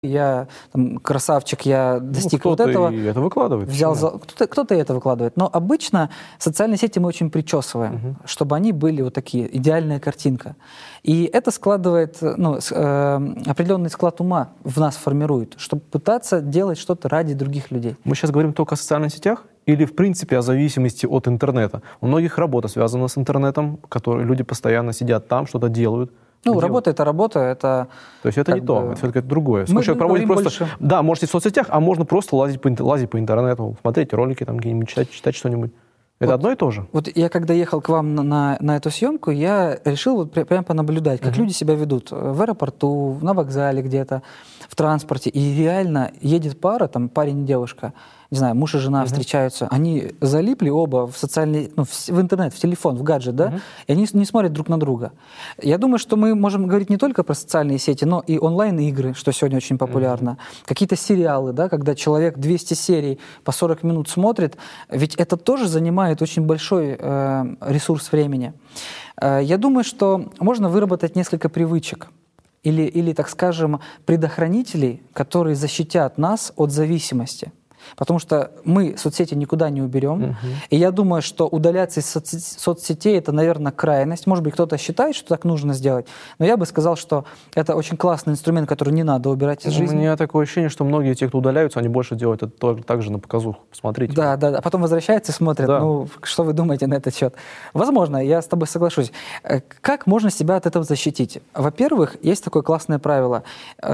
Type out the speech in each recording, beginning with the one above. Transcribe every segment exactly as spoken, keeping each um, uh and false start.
я там, красавчик, я достиг ну, вот этого. И это выкладывает. Взял за... кто-то, кто-то это выкладывает. Но обычно социальные сети мы очень причесываем, угу. чтобы они были вот такие, идеальная картинка. И это складывает, ну, с, э, определенный склад ума в нас формирует, чтобы пытаться делать что-то ради других людей. Мы сейчас говорим только о социальных сетях или, в принципе, о зависимости от интернета? У многих работа связана с интернетом, которые люди постоянно сидят там, что-то делают. Ну, делать. Работа — это работа, это... То есть это не бы... то, это все-таки другое. Мы человек проводит просто... Больше... Да, можете в соцсетях, а можно просто лазить по, лазить по интернету, смотреть ролики, там, где-нибудь читать, читать что-нибудь. Это вот, одно и то же. Вот я когда ехал к вам на, на, на эту съемку, я решил вот прямо понаблюдать, как uh-huh. люди себя ведут в аэропорту, на вокзале где-то, в транспорте. И реально едет пара, там парень и девушка, не знаю, муж и жена uh-huh. встречаются, они залипли оба в социальный, ну, в, в интернет, в телефон, в гаджет, да, uh-huh. и они не смотрят друг на друга. Я думаю, что мы можем говорить не только про социальные сети, но и онлайн-игры, что сегодня очень популярно, uh-huh. какие-то сериалы, да, когда человек двести серий по сорок минут смотрит, ведь это тоже занимает очень большой э, ресурс времени. Э, я думаю, что можно выработать несколько привычек или, или, так скажем, предохранителей, которые защитят нас от зависимости. Потому что мы соцсети никуда не уберем. Uh-huh. И я думаю, что удаляться из соц- соцсетей — это, наверное, крайность. Может быть, кто-то считает, что так нужно сделать. Но я бы сказал, что это очень классный инструмент, который не надо убирать из жизни. У меня такое ощущение, что многие те, кто удаляются, они больше делают это тоже, так же на показуху. Посмотрите. Да, да, а потом возвращаются и смотрят. Да. Ну, что вы думаете на этот счет? Возможно, я с тобой соглашусь. Как можно себя от этого защитить? Во-первых, есть такое классное правило.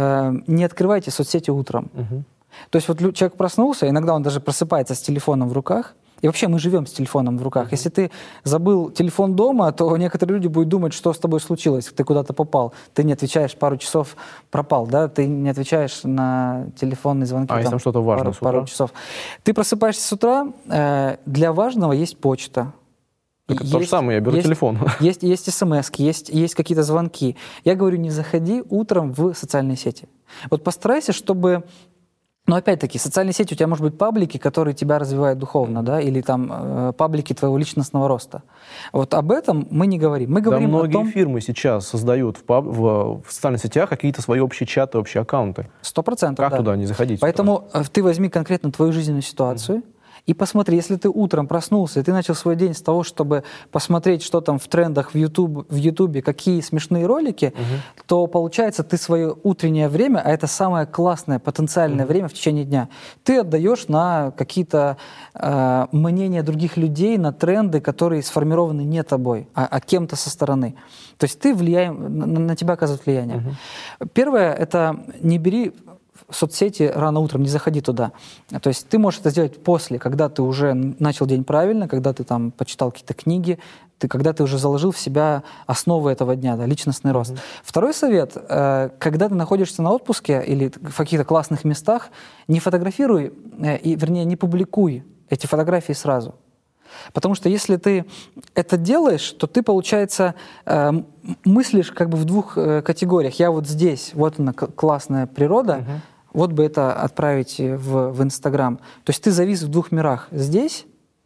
Не открывайте соцсети утром. Uh-huh. То есть вот человек проснулся, иногда он даже просыпается с телефоном в руках, и вообще мы живем с телефоном в руках. Mm-hmm. Если ты забыл телефон дома, то некоторые люди будут думать, что с тобой случилось, ты куда-то попал, ты не отвечаешь, пару часов пропал, да, ты не отвечаешь на телефонные звонки. А там, если что-то важное пару, с утра? Пару часов. Ты просыпаешься с утра, э, для важного есть почта. Так это то же самое, я беру есть, телефон. Есть, есть смс-ки, есть, есть какие-то звонки. Я говорю, не заходи утром в социальные сети. Вот постарайся, чтобы... Но опять-таки, социальные сети, у тебя, может быть, паблики, которые тебя развивают духовно, да, или там э, паблики твоего личностного роста. Вот об этом мы не говорим. Мы говорим да, многие о том... фирмы сейчас создают в, паб... в, в социальных сетях какие-то свои общие чаты, общие аккаунты. Сто процентов, Как да. туда не заходить? Поэтому туда? Ты возьми конкретно твою жизненную ситуацию, mm-hmm. и посмотри, если ты утром проснулся, и ты начал свой день с того, чтобы посмотреть, что там в трендах в YouTube, в YouTube какие смешные ролики, угу. то, получается, ты свое утреннее время, а это самое классное, потенциальное угу. время в течение дня, ты отдаешь на какие-то э, мнения других людей, на тренды, которые сформированы не тобой, а, а кем-то со стороны. То есть ты влияем, на, на тебя оказывает влияние. Угу. Первое — это не бери... соцсети рано утром, не заходи туда. То есть ты можешь это сделать после, когда ты уже начал день правильно, когда ты там почитал какие-то книги, ты, когда ты уже заложил в себя основы этого дня, да, личностный рост. Mm-hmm. Второй совет, э, когда ты находишься на отпуске или в каких-то классных местах, не фотографируй, э, и, вернее, не публикуй эти фотографии сразу. Потому что если ты это делаешь, то ты, получается, э, мыслишь как бы в двух э, категориях. Я вот здесь, вот она, классная природа, uh-huh. вот бы это отправить в, в Инстаграм. То есть ты завис в двух мирах, здесь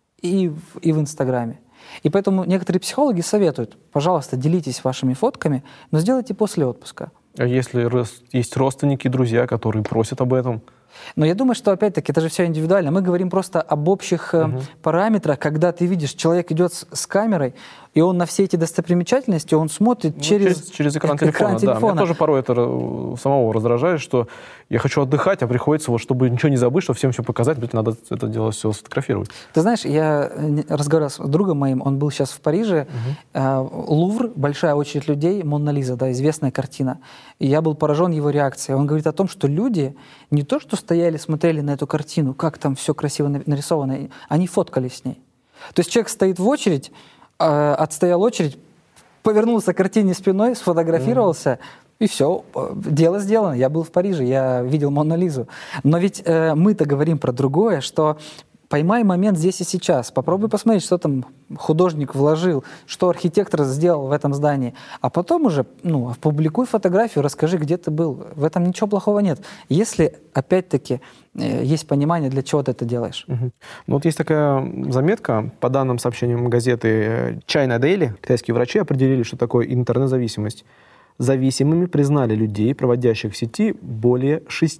и в, и в Инстаграме. И поэтому некоторые психологи советуют, пожалуйста, делитесь вашими фотками, но сделайте после отпуска. А если есть родственники, друзья, которые просят об этом? Но я думаю, что, опять-таки, это же все индивидуально. Мы говорим просто об общих э, uh-huh. параметрах, когда ты видишь, человек идет с, с камерой, и он на все эти достопримечательности, он смотрит ну, через, через, через экран, телефона, экран телефона. Да. Меня тоже порой это самого раздражает, что я хочу отдыхать, а приходится, вот, чтобы ничего не забыть, чтобы всем все показать, надо это дело все сфотографировать. Ты знаешь, я разговаривал с другом моим, он был сейчас в Париже, uh-huh. Лувр, большая очередь людей, Мона Лиза, да, известная картина. И я был поражен его реакцией. Он говорит о том, что люди не то, что стояли, смотрели на эту картину, как там все красиво нарисовано, они фоткались с ней. То есть человек стоит в очередь, отстоял очередь, повернулся к картине спиной, сфотографировался, mm-hmm. и все, дело сделано. Я был в Париже, я видел Мону Лизу. Но ведь э, мы-то говорим про другое, что поймай момент здесь и сейчас. Попробуй посмотреть, что там художник вложил, что архитектор сделал в этом здании. А потом уже ну, публикуй фотографию, расскажи, где ты был. В этом ничего плохого нет. Если, опять-таки, есть понимание, для чего ты это делаешь. Угу. Ну, вот есть такая заметка, по данным сообщениям газеты China Daily, китайские врачи определили, что такое интернет-зависимость. Зависимыми признали людей, проводящих в сети более